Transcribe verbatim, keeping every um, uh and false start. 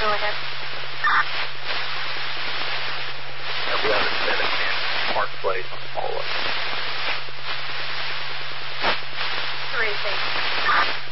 Go ahead. We have a Park Place on Paul